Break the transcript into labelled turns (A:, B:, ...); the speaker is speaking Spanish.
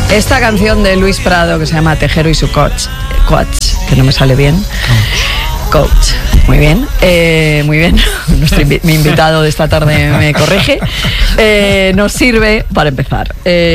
A: Esta canción de Luis Prado que se llama Tejero y su coach, que no me sale bien. Coach. Muy bien, muy bien. Mi invitado de esta tarde me corrige. Nos sirve para empezar.